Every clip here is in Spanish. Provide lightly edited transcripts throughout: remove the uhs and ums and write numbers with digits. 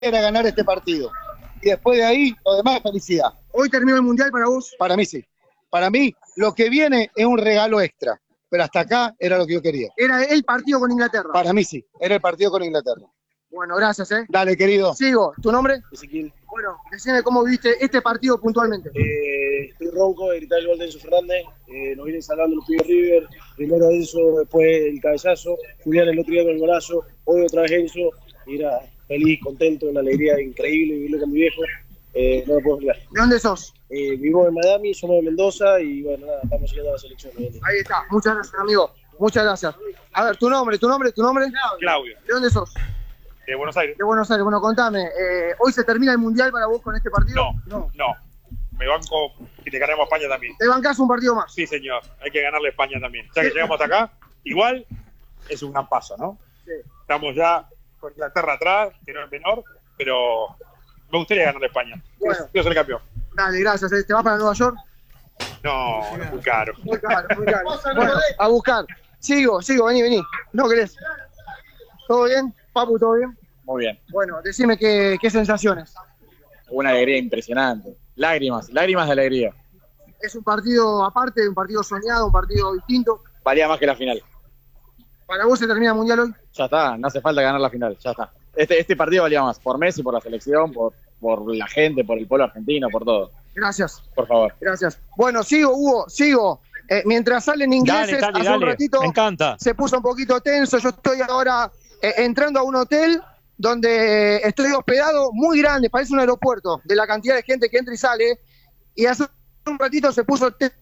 era ganar este partido. Y después de ahí, lo demás es felicidad. ¿Hoy terminó el Mundial para vos? Para mí sí. Para mí, lo que viene es un regalo extra. Pero hasta acá era lo que yo quería. Era el partido con Inglaterra. Para mí sí, era el partido con Inglaterra. Bueno, gracias, Dale, querido. Sigo. ¿Tu nombre? Ezequiel. Bueno, decime cómo viste este partido puntualmente. Estoy ronco de gritar el gol de Enzo Fernández. Nos vienen salvando los pibes River. Primero Enzo, después el cabezazo. Julián el otro día con el golazo. Hoy otra vez Enzo. Y era feliz, contento, una alegría increíble vivirlo con mi viejo. No lo puedo explicar. ¿De dónde sos? Vivo en Miami, somos de Mendoza y bueno, nada, estamos siguiendo a la selección. Ahí está. Muchas gracias, amigo. Muchas gracias. A ver, tu nombre. Claudio. ¿De dónde sos? De Buenos Aires. De Buenos Aires. Bueno, contame. ¿Hoy se termina el Mundial para vos con este partido? No. Me banco y te ganamos a España también. ¿Te bancás un partido más? Sí, señor. Hay que ganarle a España también. Ya que llegamos hasta acá, igual es un gran paso, ¿no? Sí. Estamos ya con Inglaterra atrás, que no es menor, pero me gustaría ganarle a España. Bueno. Quiero ser campeón. Dale, gracias. ¿Te vas para Nueva York? No, es muy caro. Muy caro. Bueno, a buscar. Sigo, vení. ¿No querés? ¿Todo bien? Papu, ¿todo bien? Muy bien. Bueno, decime qué sensaciones. Una alegría impresionante. Lágrimas de alegría. Es un partido aparte, un partido soñado, un partido distinto. Valía más que la final. ¿Para vos se termina el Mundial hoy? Ya está, no hace falta ganar la final, ya está. Este partido valía más, por Messi, por la selección, por la gente, por el pueblo argentino, por todo. Gracias. Por favor. Gracias. Bueno, sigo, Hugo, sigo. Mientras salen ingleses, hace un ratito me encanta. Se puso un poquito tenso. Yo estoy ahora entrando a un hotel donde estoy hospedado, muy grande, parece un aeropuerto, de la cantidad de gente que entra y sale. Y hace un ratito se puso tenso.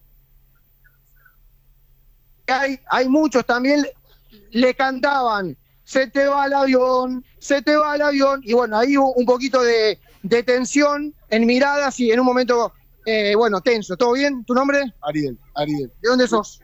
Hay muchos también, le cantaban, se te va el avión, y bueno, ahí hubo un poquito de tensión en miradas y en un momento, tenso. ¿Todo bien? ¿Tu nombre? Ariel. ¿De dónde sos?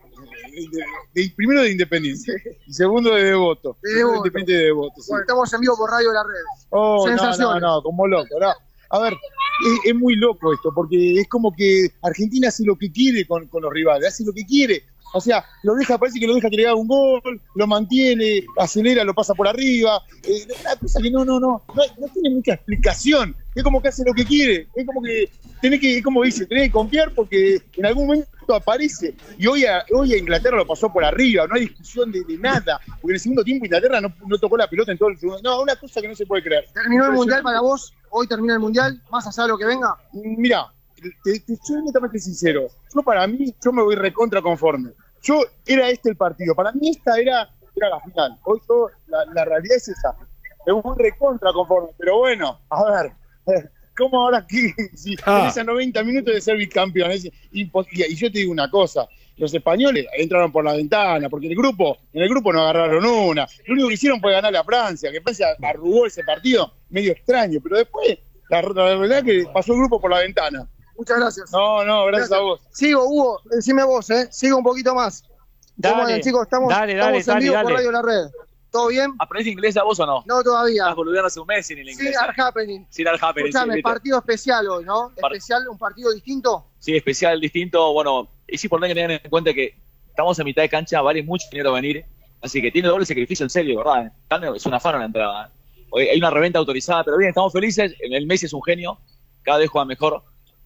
Primero de Independiente y segundo de Devoto. Independiente de Devoto. Sí. Bueno, estamos en vivo por Radio La Red. Sensaciones. No, como loco. No. A ver, es muy loco esto, porque es como que Argentina hace lo que quiere con los rivales, hace lo que quiere. O sea, parece que lo deja que le haga un gol, lo mantiene, acelera, lo pasa por arriba. Una cosa que no tiene mucha explicación. Es como que hace lo que quiere. Es como que tenés que confiar porque en algún momento aparece. Y hoy a Inglaterra lo pasó por arriba, no hay discusión de nada. Porque en el segundo tiempo Inglaterra no tocó la pelota en todo el segundo. No, una cosa que no se puede creer. ¿Terminó el Mundial para vos? ¿Hoy termina el Mundial? ¿Más allá de lo que venga? Mirá, te soy netamente sincero. Yo me voy recontra conforme. Era el partido. Para mí esta era la final. Hoy la realidad es esa. Me voy recontra conforme. Pero bueno, a ver, ¿cómo ahora aquí? Si en esos 90 minutos de ser bicampeón. Y yo te digo una cosa. Los españoles entraron por la ventana, porque en el grupo no agarraron una. Lo único que hicieron fue ganarle a Francia, que Francia arrugó ese partido, medio extraño. Pero después, la verdad es que pasó el grupo por la ventana. Muchas gracias. No, gracias a vos. Sigo, Hugo, decime vos, sigo un poquito más. Dale, chicos, estamos en vivo por Radio La Red. ¿Todo bien? ¿Aprendés inglés a vos o no? No, todavía. Estás boludeando hace un mes sin el inglés. Sin Art Happening. Escuchame, partido especial hoy, ¿no? Especial, un partido distinto. Sí, especial, distinto. Bueno, es importante que tengan en cuenta que estamos en mitad de cancha, vale mucho dinero venir. Así que tiene doble sacrificio en serio, ¿verdad? Es una afano la entrada. Hay una reventa autorizada, pero bien, estamos felices. El Messi es un genio, cada vez juega mejor.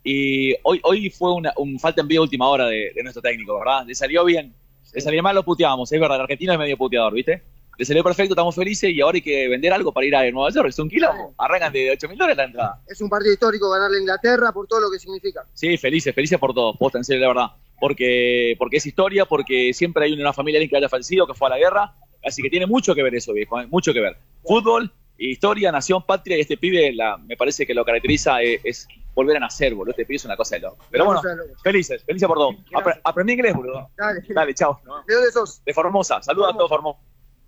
Y hoy fue un falta en vida última hora de nuestro técnico, ¿verdad? Le salió bien. Le salió mal, lo puteamos, es verdad. El argentino es medio puteador, ¿viste? Le salió perfecto, estamos felices y ahora hay que vender algo para ir a Nueva York. Es un quilombo. Arrancan de $8.000 la entrada. Es un partido histórico ganarle a Inglaterra por todo lo que significa. Sí, felices por todo. Posta, en serio, la verdad. Porque es historia, porque siempre hay una familia que haya fallecido, que fue a la guerra. Así que tiene mucho que ver eso, viejo. Mucho que ver. Fútbol, historia, nación, patria. Y este pibe, me parece que lo caracteriza es volver a nacer, boludo. Este pibe es una cosa de loco. Pero bueno, felices por todo. Aprendí inglés, boludo. Dale, chao. ¿De dónde sos? De Formosa. Saludos a todos Formosa.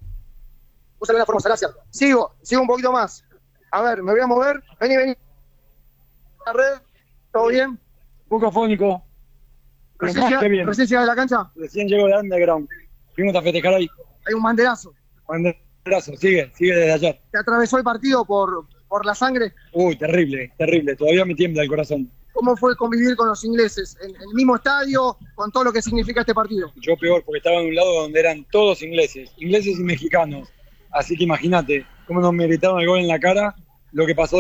Un saludo a Formosa, gracias. Sigo un poquito más. A ver, me voy a mover. Vení. La red, ¿todo bien? Un poco afónico. ¿Recién llegás de la cancha? Recién llego de Underground. Fuimos a festejar ahí. Hay un banderazo. Sigue desde ayer. ¿Te atravesó el partido por la sangre? Uy, terrible. Todavía me tiembla el corazón. ¿Cómo fue convivir con los ingleses? ¿En el mismo estadio? ¿Con todo lo que significa este partido? Yo peor, porque estaba en un lado donde eran todos ingleses y mexicanos. Así que imagínate cómo nos me gritaron el gol en la cara lo que pasó